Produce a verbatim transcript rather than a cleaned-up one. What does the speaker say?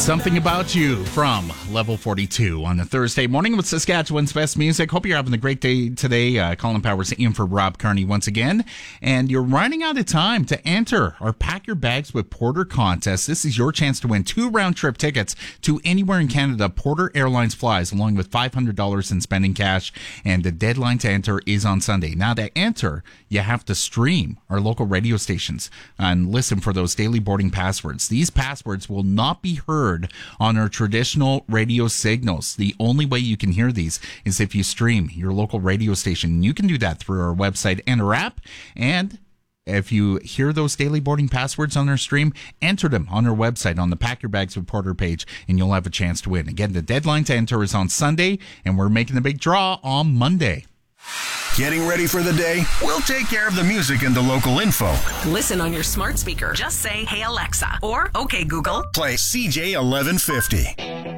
Something About You from Level forty-two on a Thursday morning with Saskatchewan's best music. Hope you're having a great day today. Uh, Colin Powers in for Rob Carney once again. And you're running out of time to enter our Pack Your Bags with Porter contest. This is your chance to win two round-trip tickets to anywhere in Canada Porter Airlines flies, along with five hundred dollars in spending cash. And the deadline to enter is on Sunday. Now, to enter, you have to stream our local radio stations and listen for those daily boarding passwords. These passwords will not be heard on our traditional radio signals. The only way you can hear these is if you stream your local radio station. You can do that through our website and our app. And if you hear those daily boarding passwords on our stream, enter them on our website on the Pack Your Bags with Porter page, and you'll have a chance to win. Again, the deadline to enter is on Sunday, and we're making the big draw on Monday. Getting ready for the day? We'll take care of the music and the local info. Listen on your smart speaker. Just say, "Hey Alexa," or "Okay Google." Play C J eleven fifty.